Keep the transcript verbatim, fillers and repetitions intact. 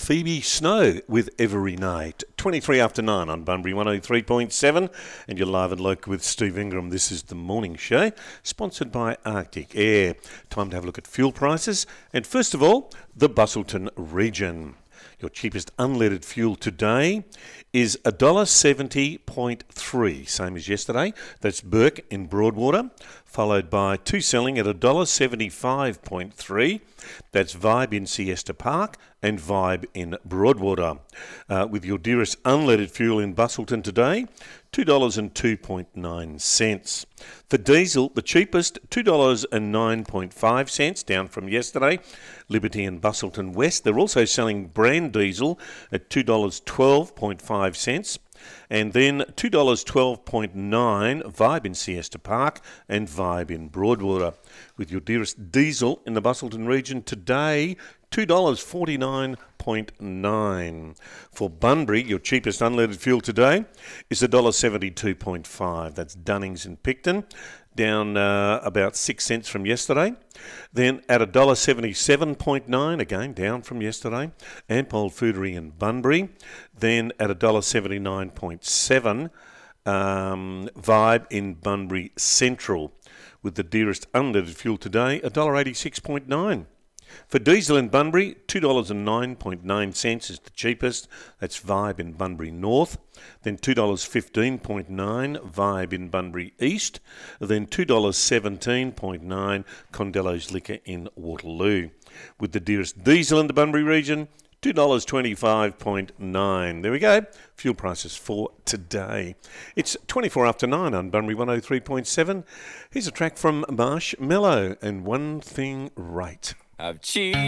Phoebe Snow with Every Night. twenty-three after nine on Bunbury one oh three point seven, and you're live and local with Steve Ingram. This is the morning show, sponsored by Arctic Air. Time to have a look at fuel prices, and first of all, the Busselton region. Your cheapest unleaded fuel today is one dollar seventy point three, same as yesterday. That's Burke in Broadwater, followed by two selling at one dollar seventy-five point three. That's Vibe in Siesta Park and Vibe in Broadwater. Uh, with your dearest unleaded fuel in Busselton today, two dollars and two point nine cents. For diesel, the cheapest, two dollars and nine point five cents, down from yesterday. Liberty and Busselton West. They're also selling brand diesel at two dollars twelve point five cents. And then two dollars twelve point nine, Vibe in Siesta Park and Vibe in Broadwater. With your dearest diesel in the Busselton region today, two dollars forty-nine point nine. For Bunbury, your cheapest unleaded fuel today is one dollar seventy-two point five. That's Dunnings and Picton, down uh, about six cents from yesterday. Then at one dollar seventy-seven point nine, again down from yesterday, Ampol Foodery in Bunbury. Then at one dollar seventy-nine point seven, um, Vibe in Bunbury Central. With the dearest unleaded fuel today, one dollar eighty-six point nine. For diesel in Bunbury, two dollars and nine point nine cents is the cheapest. That's Vibe in Bunbury North. Then two dollars fifteen point nine, Vibe in Bunbury East. Then two dollars seventeen point nine, Condello's Liquor in Waterloo. With the dearest diesel in the Bunbury region, two dollars twenty-five point nine. There we go. Fuel prices for today. It's twenty-four after nine on Bunbury one oh three point seven. Here's a track from Marshmello and One Thing Right. I've cheated.